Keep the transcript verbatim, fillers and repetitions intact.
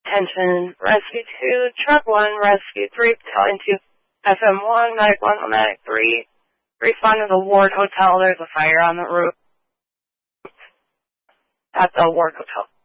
Attention, Rescue two, Truck one, Rescue three, Battalion two, F M one, Medic one, Medic three. Respond to the Ward Hotel. There's a fire on the roof at the Ward Hotel.